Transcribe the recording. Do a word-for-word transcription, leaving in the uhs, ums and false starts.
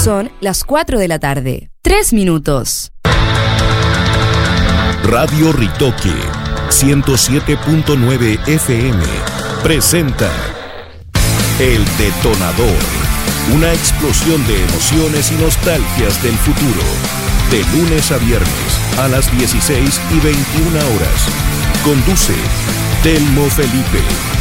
Son las cuatro de la tarde. Tres minutos. Radio Ritoque ciento siete punto nueve F M presenta El Detonador, una explosión de emociones y nostalgias del futuro, de lunes a viernes a las dieciséis y veintiuna horas. Conduce Telmo Felipe.